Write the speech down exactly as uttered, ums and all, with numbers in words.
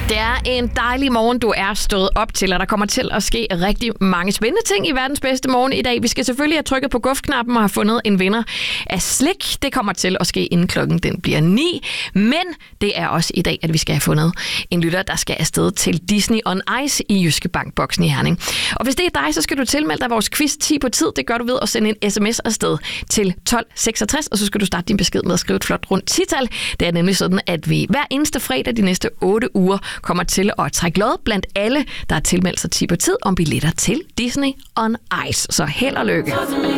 Det er en dejlig morgen, du er stået op til, og der kommer til at ske rigtig mange spændende ting i verdens bedste morgen i dag. Vi skal selvfølgelig have trykket på gufknappen og have fundet en vinder af slik. Det kommer til at ske inden klokken den bliver ni. Men det er også i dag, at vi skal have fundet en lytter, der skal afsted til Disney on Ice i Jyske Bank-boksen i Herning. Og hvis det er dig, så skal du tilmelde dig vores quiz ti på tid. Det gør du ved at sende en sms afsted til tolv seksogtres, og så skal du starte din besked med at skrive et flot rundt tital. Det er nemlig sådan, at vi hver eneste fredag de næste otte uger kommer til at trække lod blandt alle, der har tilmeldt sig ti på tid om billetter til Disney on Ice. Så held og lykke.